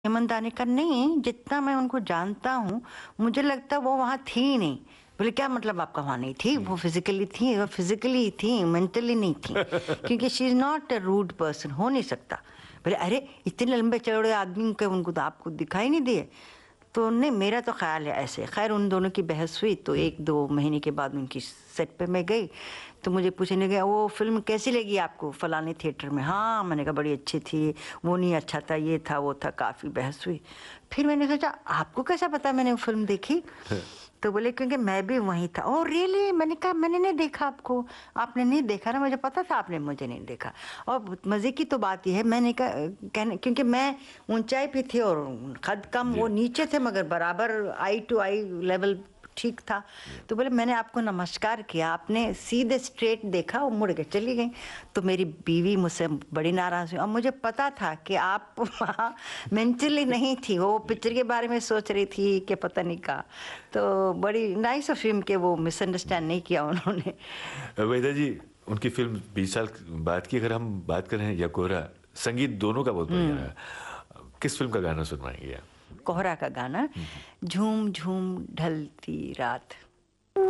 हेमंत दानेकर नहीं, जितना मैं उनको जानता हूँ, मुझे लगता है वो वहाँ थी ही नहीं। बोले क्या मतलब आपका वहाँ नहीं थी? वो फिजिकली थी, वो फिजिकली थी, मेंटली नहीं थी। क्योंकि she is not a rude person, हो नहीं सकता। बोले अरे इतने लंबे चौड़े आदमी के उनको तो आपको दिखाई नहीं दिए। तो नहीं, मेरा तो ख्याल है ऐसे। खैर उन दोनों की बहस हुई तो 1-2 महीने के बाद उनकी सेट पे मैं गई, तो मुझे पूछने लगे वो फिल्म कैसी लगी आपको फलाने थिएटर में। हाँ, मैंने कहा बड़ी अच्छी थी, वो नहीं अच्छा था, ये था वो था, काफ़ी बहस हुई। फिर मैंने सोचा आपको कैसा पता मैंने वो फिल्म देखी? तो बोले क्योंकि मैं भी वहीं था। Oh really? मैंने कहा मैंने नहीं देखा आपको। आपने नहीं देखा ना, मुझे पता था आपने मुझे नहीं देखा। और मज़े की तो बात यह है, मैंने कहा कहने क्योंकि मैं ऊंचाई पे थी और कद कम, वो नीचे थे मगर बराबर आई टू आई लेवल ठीक था। तो बोले मैंने आपको नमस्कार किया, आपने सीधे स्ट्रेट देखा और मुड़ के चली गई। तो मेरी बीवी मुझसे बड़ी नाराज़ हुई और मुझे पता था कि आप वहाँ मेंटली नहीं थी, वो पिक्चर के बारे में सोच रही थी कि पता नहीं का। तो बड़ी नाइस ऑफ हिम कि वो मिसअंडरस्टैंड नहीं किया उन्होंने। वेदा जी, उनकी फिल्म 20 साल बाद की अगर हम बात करें या कोहरा, संगीत दोनों का बहुत बढ़िया रहा। किस फिल्म का गाना सुनवाएंगे आप? कोहरा का गाना, झूम झूम ढलती रात।